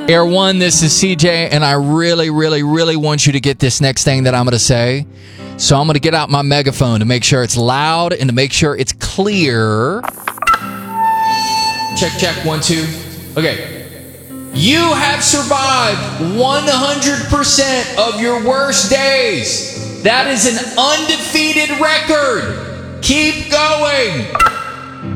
Air One, this is CJ, and I really, really, really want you to get this next thing that I'm going to say. So I'm going to get out my megaphone to make sure it's loud and to make sure it's clear. Check, check, 1, 2. Okay. You have survived 100% of your worst days. That is an undefeated record. Keep going.